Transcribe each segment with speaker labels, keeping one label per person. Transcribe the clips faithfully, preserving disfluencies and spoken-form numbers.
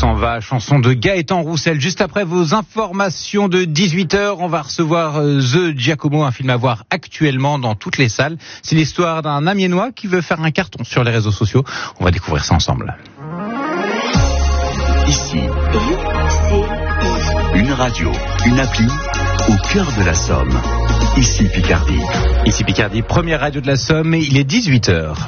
Speaker 1: s'en va, chanson de Gaëtan Roussel. Juste après vos informations de dix-huit heures, on va recevoir The Giacomo, un film à voir actuellement dans toutes les salles. C'est l'histoire d'un Amiénois qui veut faire un carton sur les réseaux sociaux. On va découvrir ça ensemble.
Speaker 2: Ici, une radio, une appli au cœur de la Somme. Ici Picardie.
Speaker 1: Ici Picardie, première radio de la Somme, il est dix-huit heures.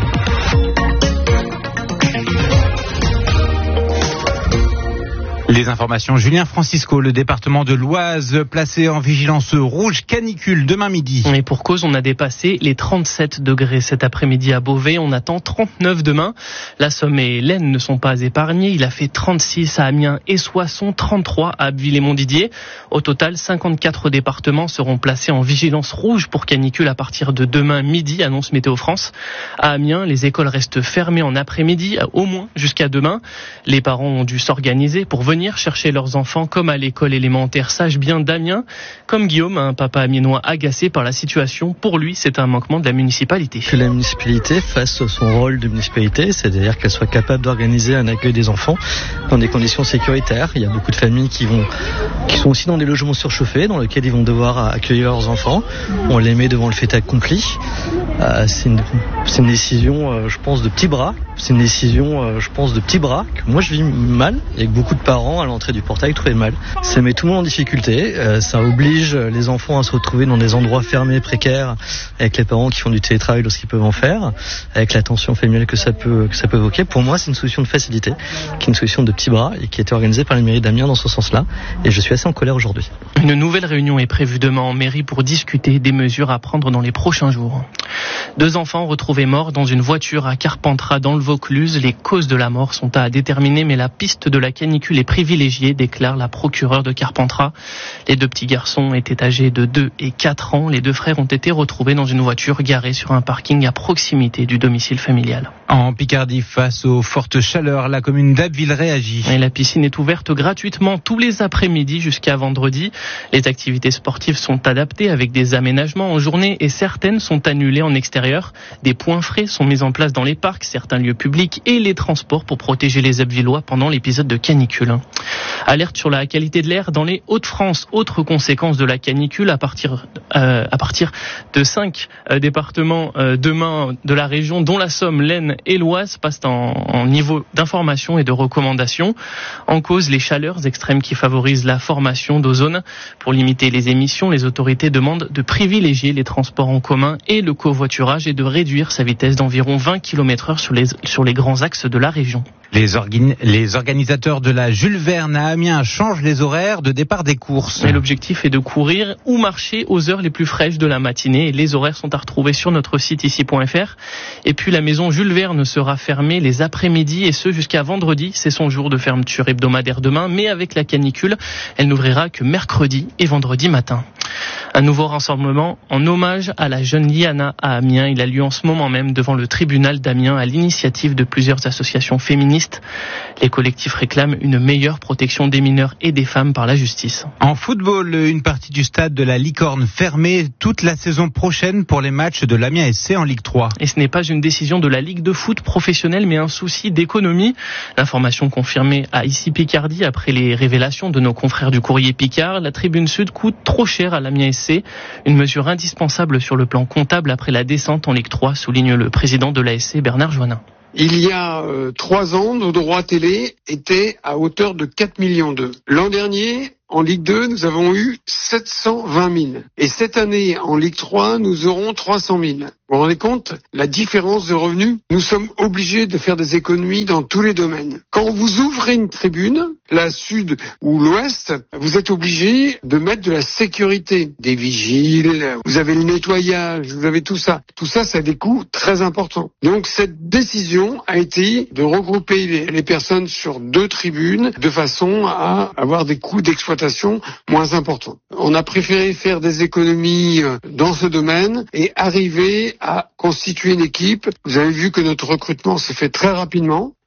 Speaker 1: Les informations, Julien Francisco, le département de l'Oise placé en vigilance rouge canicule demain midi.
Speaker 3: Et pour cause, on a dépassé les trente-sept degrés cet après-midi à Beauvais. On attend trente-neuf demain. La Somme et l'Aisne ne sont pas épargnés. Il a fait trente-six à Amiens et Soissons, trente-trois à Abbeville et Montdidier. Au total, cinquante-quatre départements seront placés en vigilance rouge pour canicule à partir de demain midi, annonce Météo France. À Amiens, les écoles restent fermées en après-midi, au moins jusqu'à demain. Les parents ont dû s'organiser pour venir chercher leurs enfants comme à l'école élémentaire Sage Bien d'Amiens. Comme Guillaume, un papa amiénois agacé par la situation. Pour lui, c'est un manquement de la municipalité.
Speaker 4: Que la municipalité fasse son rôle de municipalité, c'est-à-dire qu'elle soit capable d'organiser un accueil des enfants dans des conditions sécuritaires. Il y a beaucoup de familles qui vont, qui sont aussi dans des logements surchauffés, dans lesquels ils vont devoir accueillir leurs enfants. On les met devant le fait accompli. Euh, c'est, une, c'est une décision, euh, je pense, de petits bras. C'est une décision, euh, je pense, de petits bras que moi je vis mal et que beaucoup de parents à l'entrée du portail trouvaient mal. Ça met tout le monde en difficulté. Euh, ça oblige les enfants à se retrouver dans des endroits fermés, précaires, avec les parents qui font du télétravail lorsqu'ils peuvent en faire, avec la tension familiale que ça peut que ça peut évoquer. Pour moi, c'est une solution de facilité, qui est une solution de petits bras et qui a été organisée par la mairie d'Amiens dans ce sens-là. Et je suis assez en colère aujourd'hui.
Speaker 3: Une nouvelle réunion est prévue demain en mairie pour discuter des mesures à prendre dans les prochains jours. Deux enfants retrouvés morts dans une voiture à Carpentras dans le Vaucluse. Les causes de la mort sont à déterminer, mais la piste de la canicule est privilégiée, déclare la procureure de Carpentras. Les deux petits garçons étaient âgés de deux et quatre ans. Les deux frères ont été retrouvés dans une voiture garée sur un parking à proximité du domicile familial.
Speaker 1: En Picardie, face aux fortes chaleurs, la commune d'Abbeville réagit.
Speaker 3: Et la piscine est ouverte gratuitement tous les après-midi jusqu'à vendredi. Les activités sportives sont adaptées avec des aménagements en journée et certaines sont annulées en extérieur. Des points frais sont mis en place dans les parcs, certains lieux publics et les transports pour protéger les Abbvillois pendant l'épisode de canicule. Alerte sur la qualité de l'air dans les Hauts-de-France. Autre conséquence de la canicule, à partir, euh, à partir de cinq euh, départements euh, demain de la région, dont la Somme, l'Aisne et l'Oise, passent en, en niveau d'information et de recommandation. En cause, les chaleurs extrêmes qui favorisent la formation d'ozone. Pour limiter les émissions, les autorités demandent de privilégier les transports en commun et le covoiturage et de réduire sa vitesse d'environ vingt kilomètres heure sur les, sur les grands axes de la région.
Speaker 1: Les, organ- les organisateurs de la Jules Verne à Amiens changent les horaires de départ des courses.
Speaker 3: Et l'objectif est de courir ou marcher aux heures les plus fraîches de la matinée. Les horaires sont à retrouver sur notre site ici point f r. Et puis la maison Jules Verne sera fermée les après-midi et ce jusqu'à vendredi. C'est son jour de fermeture hebdomadaire demain, mais avec la canicule, elle n'ouvrira que mercredi et vendredi matin. Un nouveau rassemblement en hommage à la jeune Liana à Amiens. Il a lieu en ce moment même devant le tribunal d'Amiens à l'initiative de plusieurs associations féministes. Les collectifs réclament une meilleure protection des mineurs et des femmes par la justice.
Speaker 1: En football, une partie du stade de la Licorne fermée toute la saison prochaine pour les matchs de l'Amiens S C en Ligue trois.
Speaker 3: Et ce n'est pas une décision de la Ligue de foot professionnelle, mais un souci d'économie. L'information confirmée à Ici Picardie après les révélations de nos confrères du Courrier Picard. La tribune sud coûte trop cher à l'Amiens S C. Une mesure indispensable sur le plan comptable après la descente en Ligue trois, souligne le président de l'A S C, Bernard Joannin.
Speaker 5: Il y a euh, trois ans, nos droits télé étaient à hauteur de quatre millions d'euros. L'an dernier, en Ligue deux, nous avons eu sept cent vingt mille. Et cette année, en Ligue trois, nous aurons trois cent mille. Vous vous rendez compte? La différence de revenus? Nous sommes obligés de faire des économies dans tous les domaines. Quand vous ouvrez une tribune, la sud ou l'ouest, vous êtes obligé de mettre de la sécurité. Des vigiles, vous avez le nettoyage, vous avez tout ça. Tout ça, ça a des coûts très importants. Donc cette décision a été de regrouper les, les personnes sur deux tribunes de façon à avoir des coûts d'exploitation moins importants. On a préféré faire des économies dans ce domaine et arriver à constituer une équipe. Vous avez vu que notre recrutement s'est fait très rapidement.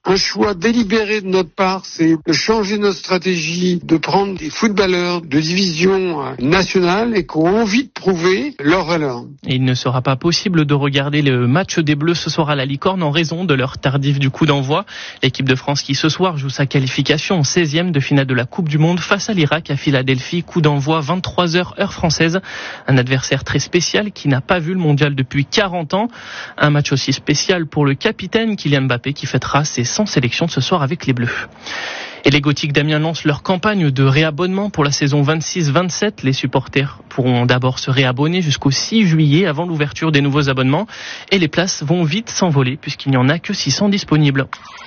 Speaker 5: un choix délibéré de notre part, c'est de changer notre stratégie, de prendre des footballeurs de division nationale et qui ont envie de prouver leur valeur.
Speaker 3: Et il ne sera pas possible de regarder le match des Bleus ce soir à la Licorne en raison de l'heure tardive du coup d'envoi. L'équipe de France qui ce soir joue sa qualification en seizième de finale de la Coupe du Monde face à l'Irak à Philadelphie. Coup d'envoi vingt-trois heures heure française. Un adversaire très spécial qui n'a pas vu le mondial depuis quarante ans. Un match aussi spécial pour le capitaine Kylian Mbappé qui fêtera ses cent sélections ce soir avec les Bleus. Et les Gothiques d'Amiens lancent leur campagne de réabonnement pour la saison vingt-six vingt-sept. Les supporters pourront d'abord se réabonner jusqu'au six juillet avant l'ouverture des nouveaux abonnements. Et les places vont vite s'envoler puisqu'il n'y en a que six cents disponibles.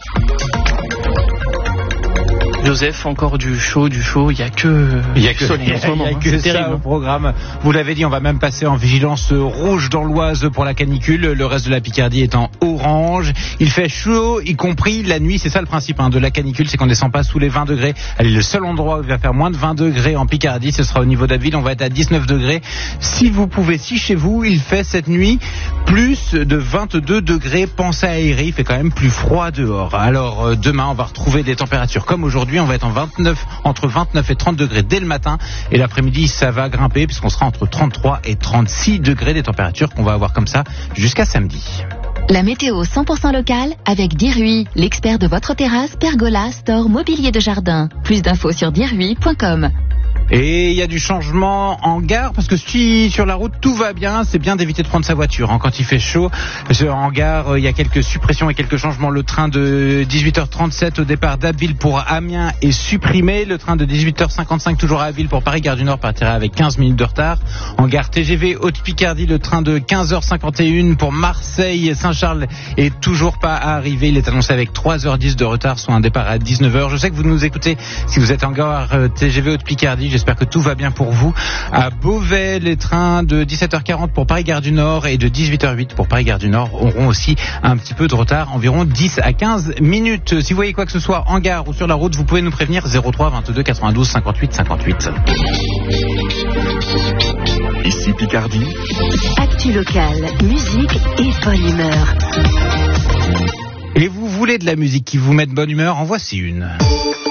Speaker 3: Joseph, encore du chaud, du chaud, il n'y a que
Speaker 1: il y a que,
Speaker 3: soleil en ce moment,
Speaker 1: il y a que
Speaker 3: c'est
Speaker 1: ça
Speaker 3: terrible.
Speaker 1: Au programme. Vous l'avez dit, on va même passer en vigilance rouge dans l'Oise pour la canicule. Le reste de la Picardie est en orange. Il fait chaud, y compris la nuit. C'est ça le principe hein, de la canicule, c'est qu'on ne descend pas sous les vingt degrés. Allez, le seul endroit où il va faire moins de vingt degrés en Picardie, ce sera au niveau d'Abbeville. On va être à dix-neuf degrés. Si vous pouvez, si chez vous, il fait cette nuit plus de vingt-deux degrés. Pensez à aérer, il fait quand même plus froid dehors. Alors euh, demain, on va retrouver des températures comme aujourd'hui. On va être en vingt-neuf, entre vingt-neuf et trente degrés dès le matin. Et l'après-midi, ça va grimper puisqu'on sera entre trente-trois et trente-six degrés, des températures qu'on va avoir comme ça jusqu'à samedi.
Speaker 6: La météo cent pour cent locale avec Dirui, l'expert de votre terrasse, pergola, store, mobilier de jardin. Plus d'infos sur dirui point com.
Speaker 1: Et il y a du changement en gare parce que si sur la route tout va bien, c'est bien d'éviter de prendre sa voiture hein, quand il fait chaud. En gare, il y a quelques suppressions et quelques changements. Le train de dix-huit heures trente-sept au départ d'Abbeville pour Amiens est supprimé. Le train de dix-huit heures cinquante-cinq toujours à Abbeville pour Paris-Gare du Nord partira avec quinze minutes de retard. En gare T G V Haute-Picardie, le train de quinze heures cinquante et une pour Marseille-Saint-Charles est toujours pas arrivé. Il est annoncé avec trois heures dix de retard, soit un départ à dix-neuf heures. Je sais que vous nous écoutez si vous êtes en gare T G V Haute-Picardie. J'espère que tout va bien pour vous. À Beauvais, les trains de dix-sept heures quarante pour Paris-Gare du Nord et de dix-huit heures huit pour Paris-Gare du Nord auront aussi un petit peu de retard, environ dix à quinze minutes. Si vous voyez quoi que ce soit en gare ou sur la route, vous pouvez nous prévenir zéro trois vingt-deux quatre-vingt-douze cinquante-huit cinquante-huit.
Speaker 2: Ici Picardie.
Speaker 6: Actu locale, musique et bonne humeur.
Speaker 1: Et vous voulez de la musique qui vous met de bonne humeur? En voici une.